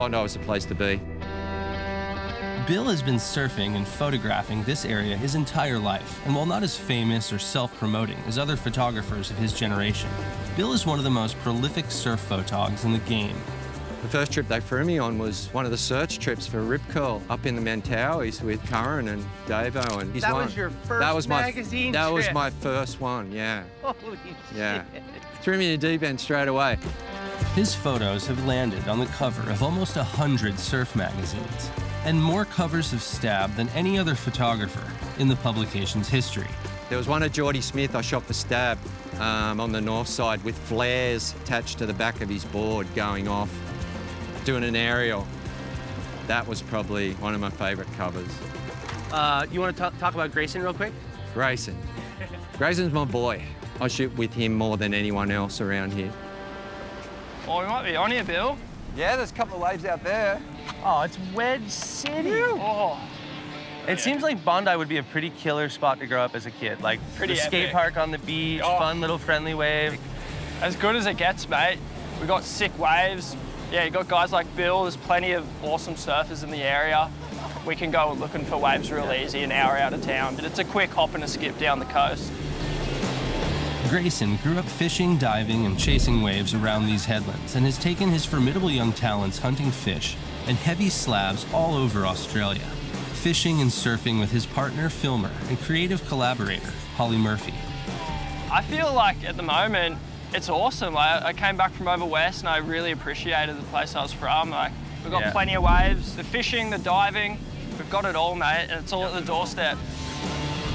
Bondi was the place to be. Bill has been surfing and photographing this area his entire life, and while not as famous or self-promoting as other photographers of his generation, Bill is one of the most prolific surf photogs in the game. The first trip they threw me on was one of the search trips for Rip Curl up in the Mentawais with Curran and Davo and his That one. was your first magazine That trip? was my first one, yeah. Holy Yeah. shit. Threw me in the deep end straight away. His photos have landed on the cover of almost 100 surf magazines, and more covers have Stab than any other photographer in the publication's history. There was one of Geordie Smith I shot for Stab on the north side with flares attached to the back of his board going off, doing an aerial. That was probably one of my favourite covers. You want to talk about Grayson real quick? Grayson. Grayson's my boy. I shoot with him more than anyone else around here. Oh, we might be on here, Bill. Yeah, there's a couple of waves out there. Oh, it's Wedge City. Oh, It seems like Bondi would be a pretty killer spot to grow up as a kid. Like Pretty the skate epic. park on the beach, Oh. fun little friendly wave. as good as it gets, mate. We got sick waves. Yeah, you got guys like Bill. There's plenty of awesome surfers in the area. We can go looking for waves real easy an hour out of town. But it's a quick hop and a skip down the coast. Grayson grew up fishing, diving, and chasing waves around these headlands, and has taken his formidable young talents hunting fish and heavy slabs all over Australia, fishing and surfing with his partner, filmer, and creative collaborator, Holly Murphy. I feel like at the moment, it's awesome. I came back from over west and I really appreciated the place I was from. Like, we've got Yeah. plenty of waves, the fishing, the diving, we've got it all, mate, and it's all at the doorstep.